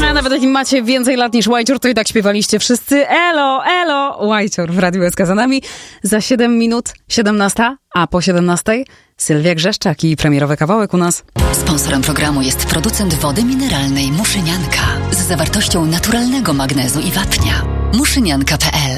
A nawet jeśli macie więcej lat niż Łajcior, to i tak śpiewaliście wszyscy elo, elo, Łajcior w Radiu SK za nami. Za 7 minut 17, a po 17 Sylwia Grzeszczak i premierowy kawałek u nas. Sponsorem programu jest producent wody mineralnej Muszynianka z zawartością naturalnego magnezu i wapnia. Muszynianka.pl